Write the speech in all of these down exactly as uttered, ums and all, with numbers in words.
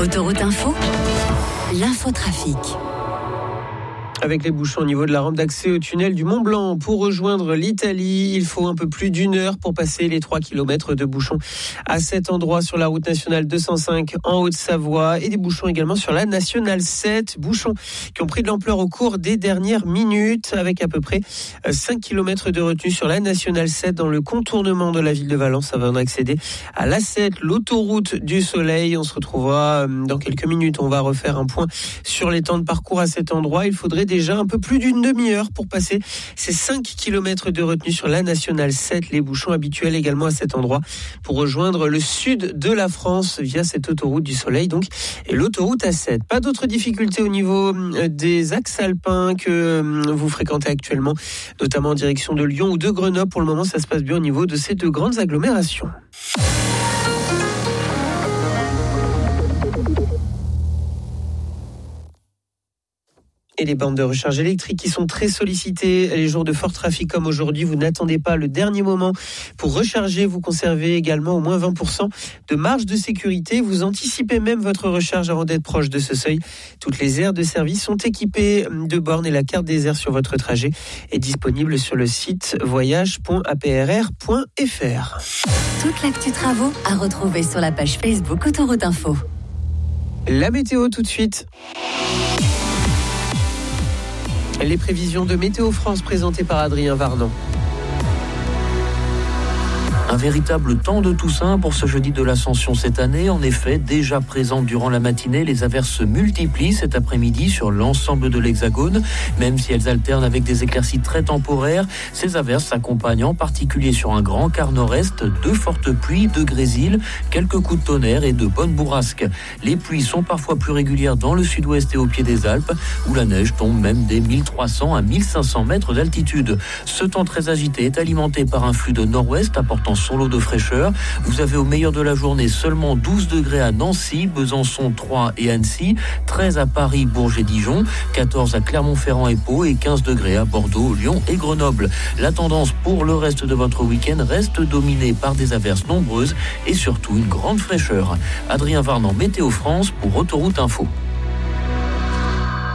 Autoroute Info, l'infotrafic. Avec les bouchons au niveau de la rampe d'accès au tunnel du Mont Blanc. Pour rejoindre l'Italie, il faut un peu plus d'une heure pour passer les trois kilomètres de bouchons à cet endroit sur la route nationale deux cent cinq en Haute-Savoie et des bouchons également sur la nationale sept. Bouchons qui ont pris de l'ampleur au cours des dernières minutes avec à peu près cinq kilomètres de retenue sur la nationale sept dans le contournement de la ville de Valence avant d'accéder à l'A sept, l'autoroute du Soleil. On se retrouvera dans quelques minutes. On va refaire un point sur les temps de parcours à cet endroit. Il faudrait déjà un peu plus d'une demi-heure pour passer ces cinq kilomètres de retenue sur la nationale sept, les bouchons habituels également à cet endroit pour rejoindre le sud de la France via cette autoroute du Soleil donc et l'autoroute A sept. Pas d'autres difficultés au niveau des axes alpins que vous fréquentez actuellement, notamment en direction de Lyon ou de Grenoble. Pour le moment, ça se passe bien au niveau de ces deux grandes agglomérations. Et les bornes de recharge électrique qui sont très sollicitées les jours de fort trafic comme aujourd'hui. Vous n'attendez pas le dernier moment pour recharger. Vous conservez également au moins vingt pour cent de marge de sécurité. Vous anticipez même votre recharge avant d'être proche de ce seuil. Toutes les aires de service sont équipées de bornes et la carte des aires sur votre trajet est disponible sur le site voyage point a p r r point f r. Toute l'actu travaux à retrouver sur la page Facebook Autoroute Info. La météo tout de suite. Les prévisions de Météo France présentées par Adrien Varnon. Un véritable temps de Toussaint pour ce jeudi de l'Ascension cette année. En effet, déjà présentes durant la matinée, les averses se multiplient cet après-midi sur l'ensemble de l'Hexagone. Même si elles alternent avec des éclaircies très temporaires, ces averses s'accompagnent en particulier sur un grand quart nord-est de fortes pluies, de grésil, quelques coups de tonnerre et de bonnes bourrasques. Les pluies sont parfois plus régulières dans le sud-ouest et au pied des Alpes, où la neige tombe même des mille trois cents à mille cinq cents mètres d'altitude. Ce temps très agité est alimenté par un flux de nord-ouest apportant son lot de fraîcheur. Vous avez au meilleur de la journée seulement douze degrés à Nancy, Besançon, Troyes et Annecy, treize à Paris, Bourges et Dijon, quatorze à Clermont-Ferrand et Pau et quinze degrés à Bordeaux, Lyon et Grenoble. La tendance pour le reste de votre week-end reste dominée par des averses nombreuses et surtout une grande fraîcheur. Adrien Varnon, Météo France pour Autoroute Info.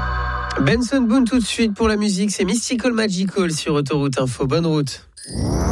Benson Boone tout de suite pour la musique, c'est Mystical Magical sur Autoroute Info. Bonne route.